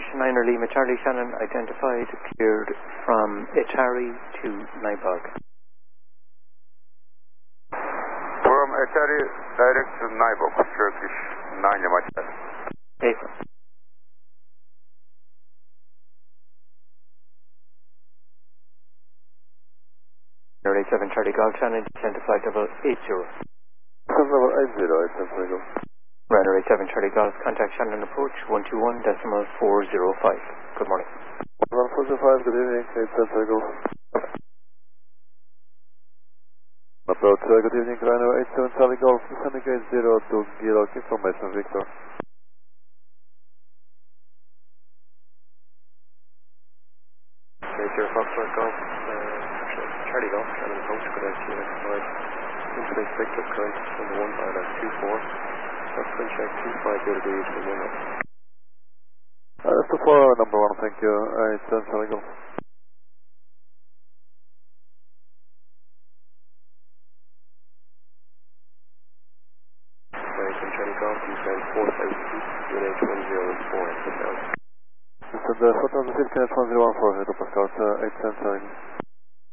Niner Lima Charlie Shannon identified, cleared from Etari to Nybog. From Etari direct to Nybog, Turkish 9 Lima Charlie. April. Niner 87 Charlie Golf Shannon identified double 80. Level 80, Golf. Runner 87 Charlie Golf, contact Shannon approach 121.405. Good morning. 145, good evening, 87 Golf. Approach, good evening, Runner 87 Charlie Golf, descending gate 0 to Giro, information Victor. Major Foxtrot Golf, Charlie Golf, Shannon approach, good afternoon, provide interface Victor, current number 1 pilot 24. Subsequent check 25 degrees from 1 up. That's the 4 number 1, thank you. 87 Charlie Golf. Charlie Golf, descend 4000 unit 104 at the south. Descend 4000 feet, unit 104, Hydro Pascal, 87 Charlie.